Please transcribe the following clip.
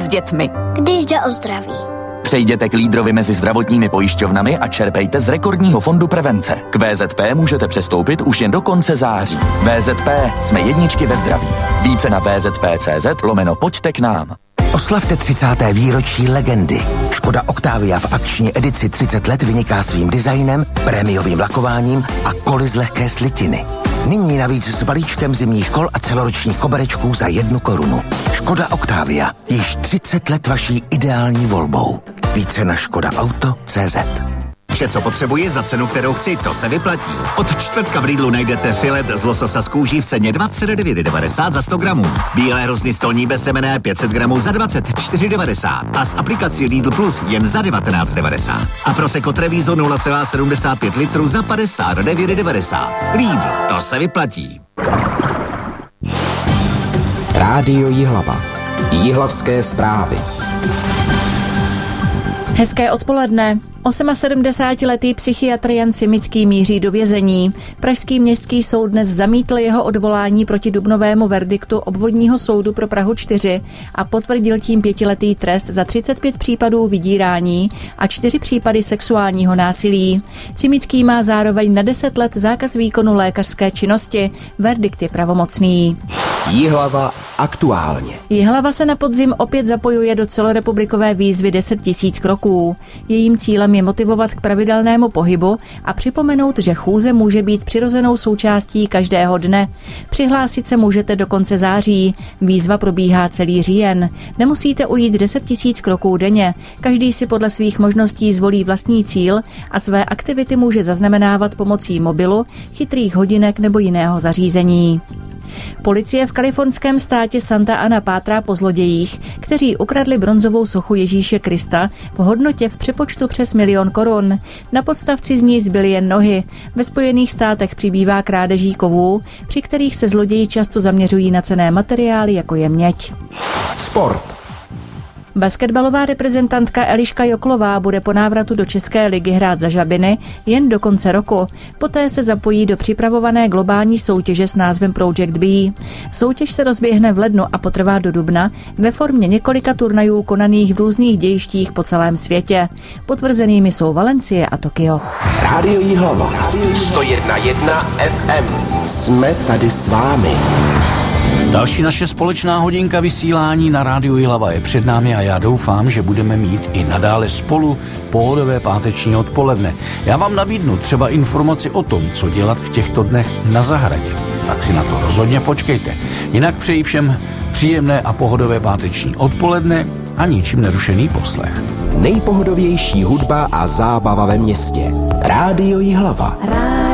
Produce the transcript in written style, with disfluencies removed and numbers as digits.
s dětmi. Když jde o zdraví. Přejděte k lídrovi mezi zdravotními pojišťovnami a čerpejte z rekordního fondu prevence. K VZP můžete přestoupit už jen do konce září. VZP, jsme jedničky ve zdraví. Více na vzp.cz/pojďte k nám. Oslavte 30. výročí legendy. Škoda Octavia v akční edici 30 let vyniká svým designem, prémiovým lakováním a koly z lehké slitiny. Nyní navíc s balíčkem zimních kol a celoročních koberečků za 1 korunu. Škoda Octavia, již 30 let vaší ideální volbou. Více na škodaauto.cz. Vše, co potřebuji za cenu, kterou chci, to se vyplatí. Od čtvrtka v Lidlu najdete filet z lososa z kůží v ceně 29,90 za 100 gramů. Bílé hrozny stolní bezsemenné 500 gramů za 24,90 a s aplikací Lidl Plus jen za 19,90. A Prosecco Treviso 0,75 litru za 59,90. Lidl, to se vyplatí. Rádio Jihlava. Jihlavské zprávy. Hezké odpoledne. 78letý psychiatr Jan Simický míří do vězení. Pražský městský soud dnes zamítl jeho odvolání proti dubnovému verdiktu obvodního soudu pro Prahu 4 a potvrdil tím 5letý trest za 35 případů vydírání a 4 případy sexuálního násilí. Simický má zároveň na 10 let zákaz výkonu lékařské činnosti. Verdikt je pravomocný. Jihlava aktuálně. Jihlava se na podzim opět zapojuje do celorepublikové výzvy 10 000 kroků. Jejím cílem je motivovat k pravidelnému pohybu a připomenout, že chůze může být přirozenou součástí každého dne. Přihlásit se můžete do konce září. Výzva probíhá celý říjen. Nemusíte ujít 10 000 kroků denně. Každý si podle svých možností zvolí vlastní cíl a své aktivity může zaznamenávat pomocí mobilu, chytrých hodinek nebo jiného zařízení. Policie v kalifornském státě Santa Ana pátrá po zlodějích, kteří ukradli bronzovou sochu Ježíše Krista v hodnotě v přepočtu přes 1 000 000 korun. Na podstavci z ní zbyly jen nohy. Ve Spojených státech přibývá krádeží kovů, při kterých se zloději často zaměřují na cenné materiály, jako je měď. Sport. Basketbalová reprezentantka Eliška Joklová bude po návratu do České ligy hrát za Žabiny jen do konce roku. Poté se zapojí do připravované globální soutěže s názvem Project B. Soutěž se rozběhne v lednu a potrvá do dubna ve formě několika turnajů konaných v různých dějištích po celém světě. Potvrzenými jsou Valencie a Tokio. Rádio Jihlava. 101,1 FM. Jsme tady s vámi. Další naše společná hodinka vysílání na Rádiu Jihlava je před námi a já doufám, že budeme mít i nadále spolu pohodové páteční odpoledne. Já vám nabídnu třeba informaci o tom, co dělat v těchto dnech na zahradě. Tak si na to rozhodně počkejte. Jinak přeji všem příjemné a pohodové páteční odpoledne a ničím nerušený poslech. Nejpohodovější hudba a zábava ve městě. Rádio Jihlava.